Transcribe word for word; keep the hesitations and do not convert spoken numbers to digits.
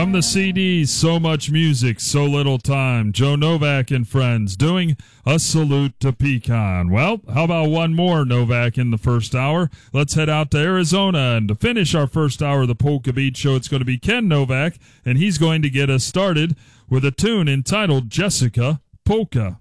From the C D, So Much Music, So Little Time, Joe Novak and friends doing a salute to Pecan. Well, how about one more Novak in the first hour? Let's head out to Arizona, and to finish our first hour of the Polka Beat Show, it's going to be Ken Novak, and he's going to get us started with a tune entitled Jessica Polka.